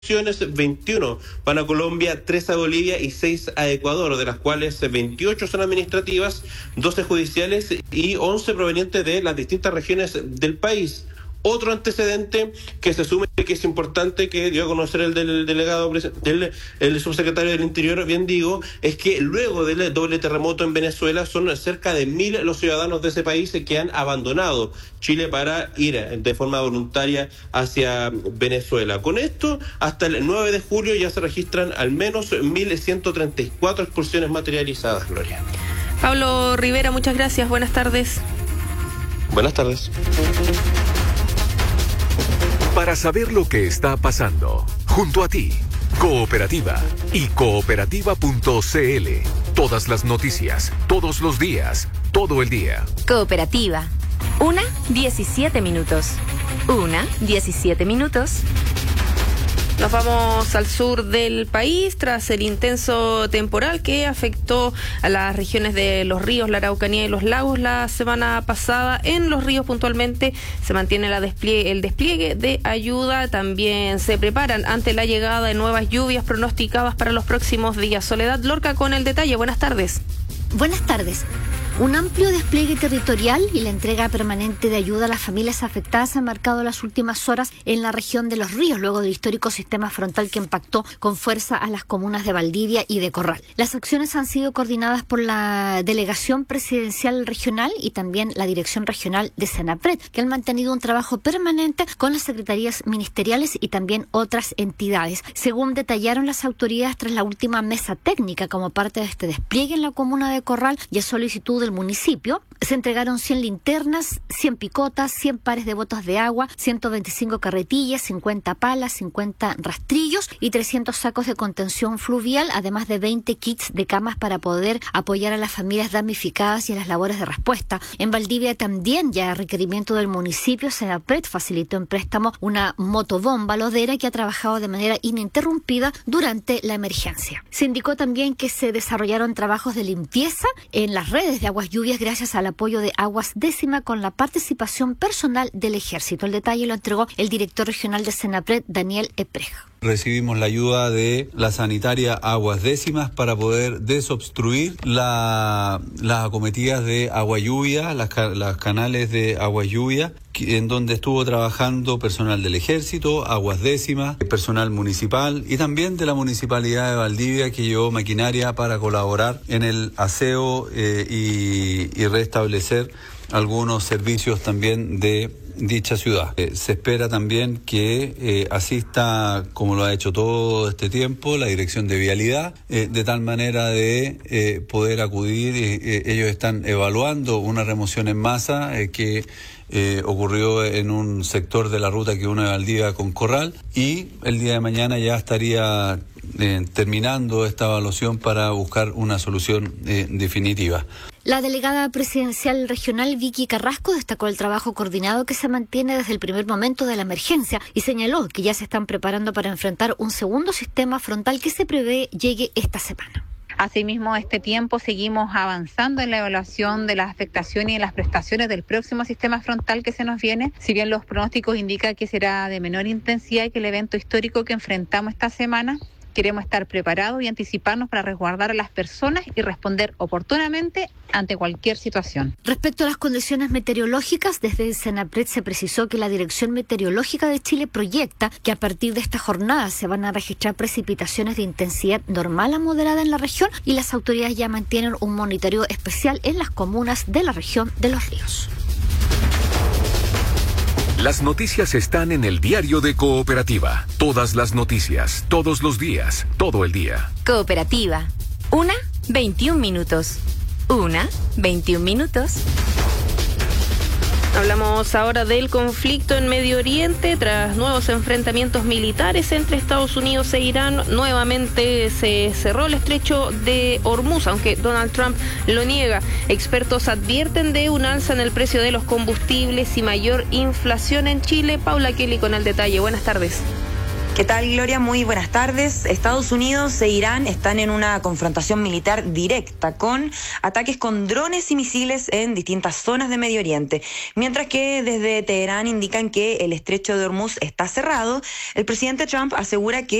21 van a Colombia, 3 a Bolivia y 6 a Ecuador, de las cuales 28 son administrativas, 12 judiciales y 11 provenientes de las distintas regiones del país. Otro antecedente que se asume que es importante, que dio a conocer el del delegado, el subsecretario del Interior, bien digo, es que luego del doble terremoto en Venezuela son cerca de 1.000 los ciudadanos de ese país que han abandonado Chile para ir de forma voluntaria hacia Venezuela. Con esto, hasta el 9 de julio ya se registran al menos 1.134 expulsiones materializadas, Gloria. Pablo Rivera, muchas gracias. Buenas tardes. Buenas tardes. Para saber lo que está pasando, junto a ti, Cooperativa y cooperativa.cl. Todas las noticias, todos los días, todo el día. Cooperativa. 17 minutos. 17 minutos. Nos vamos al sur del país tras el intenso temporal que afectó a las regiones de Los Ríos, la Araucanía y los lagos la semana pasada. En Los Ríos puntualmente se mantiene el despliegue de ayuda. También se preparan ante la llegada de nuevas lluvias pronosticadas para los próximos días. Soledad Lorca con el detalle. Buenas tardes. Buenas tardes. Un amplio despliegue territorial y la entrega permanente de ayuda a las familias afectadas han marcado las últimas horas en la región de Los Ríos, luego del histórico sistema frontal que impactó con fuerza a las comunas de Valdivia y de Corral. Las acciones han sido coordinadas por la Delegación Presidencial Regional y también la Dirección Regional de Senapred, que han mantenido un trabajo permanente con las secretarías ministeriales y también otras entidades. Según detallaron las autoridades tras la última mesa técnica como parte de este despliegue en la comuna de Corral y a solicitud del municipio, se entregaron 100 linternas, 100 picotas, 100 pares de botas de agua, 125 carretillas, 50 palas, 50 rastrillos y 300 sacos de contención fluvial, además de 20 kits de camas para poder apoyar a las familias damnificadas y a las labores de respuesta. En Valdivia también, ya a requerimiento del municipio, Senapred facilitó en préstamo una motobomba lodera que ha trabajado de manera ininterrumpida durante la emergencia. Se indicó también que se desarrollaron trabajos de limpieza en las redes de aguas lluvias gracias al apoyo de Aguas Décima con la participación personal del Ejército. El detalle lo entregó el director regional de Senapred, Daniel Epreja. Recibimos la ayuda de la sanitaria Aguas Décimas para poder desobstruir las acometidas de agua lluvia, las canales de agua lluvia, en donde estuvo trabajando personal del Ejército, Aguas Décimas, personal municipal y también de la Municipalidad de Valdivia, que llevó maquinaria para colaborar en el aseo y restablecer algunos servicios también de dicha ciudad. Se espera también que asista, como lo ha hecho todo este tiempo, la Dirección de Vialidad, de tal manera de poder acudir. Ellos están evaluando una remoción en masa que ocurrió en un sector de la ruta que une Valdivia con Corral, y el día de mañana ya estaría terminando esta evaluación para buscar una solución definitiva. La delegada presidencial regional Vicky Carrasco destacó el trabajo coordinado que se mantiene desde el primer momento de la emergencia y señaló que ya se están preparando para enfrentar un segundo sistema frontal que se prevé llegue esta semana. Asimismo, este tiempo seguimos avanzando en la evaluación de las afectaciones y las prestaciones del próximo sistema frontal que se nos viene. Si bien los pronósticos indican que será de menor intensidad que el evento histórico que enfrentamos esta semana, queremos estar preparados y anticiparnos para resguardar a las personas y responder oportunamente ante cualquier situación. Respecto a las condiciones meteorológicas, desde el Senapred se precisó que la Dirección Meteorológica de Chile proyecta que a partir de esta jornada se van a registrar precipitaciones de intensidad normal a moderada en la región, y las autoridades ya mantienen un monitoreo especial en las comunas de la región de Los Ríos. Las noticias están en el diario de Cooperativa. Todas las noticias, todos los días, todo el día. Cooperativa. 21 minutos. 21 minutos. Hablamos ahora del conflicto en Medio Oriente. Tras nuevos enfrentamientos militares entre Estados Unidos e Irán, nuevamente se cerró el estrecho de Hormuz, aunque Donald Trump lo niega. Expertos advierten de un alza en el precio de los combustibles y mayor inflación en Chile. Paula Kelly con el detalle. Buenas tardes. ¿Qué tal, Gloria? Muy buenas tardes. Estados Unidos e Irán están en una confrontación militar directa con ataques con drones y misiles en distintas zonas de Medio Oriente. Mientras que desde Teherán indican que el estrecho de Hormuz está cerrado, el presidente Trump asegura que